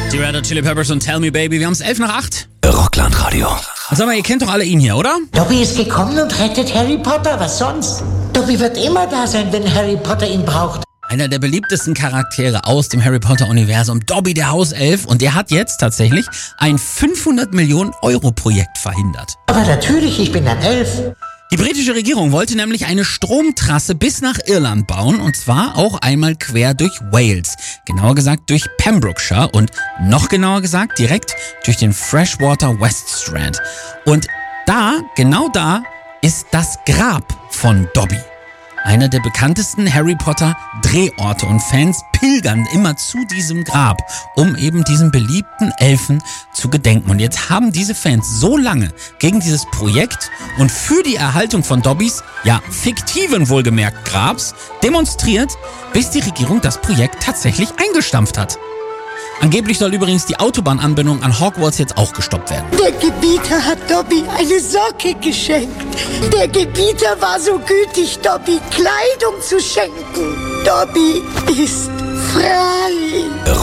Die Red Hot Chili Peppers und Tell Me Baby, wir haben es 7:50. Rockland-Radio. Sag mal, ihr kennt doch alle ihn hier, oder? Dobby ist gekommen und rettet Harry Potter, was sonst? Dobby wird immer da sein, wenn Harry Potter ihn braucht. Einer der beliebtesten Charaktere aus dem Harry Potter-Universum, Dobby der Hauself. Und der hat jetzt tatsächlich ein 500 Millionen Euro Projekt verhindert. Aber natürlich, ich bin ein Elf. Die britische Regierung wollte nämlich eine Stromtrasse bis nach Irland bauen, und zwar auch einmal quer durch Wales. Genauer gesagt durch Pembrokeshire und noch genauer gesagt direkt durch den Freshwater West Strand. Und genau da ist das Grab von Dobby. Einer der bekanntesten Harry Potter Drehorte, und Fans pilgern immer zu diesem Grab, um eben diesen beliebten Elfen zu gedenken. Und jetzt haben diese Fans so lange gegen dieses Projekt und für die Erhaltung von Dobbys, ja fiktiven wohlgemerkt Grabs, demonstriert, bis die Regierung das Projekt tatsächlich eingestampft hat. Angeblich soll übrigens die Autobahnanbindung an Hogwarts jetzt auch gestoppt werden. Der Gebieter hat Dobby eine Socke geschenkt. Der Gebieter war so gütig, Dobby Kleidung zu schenken. Dobby ist frei.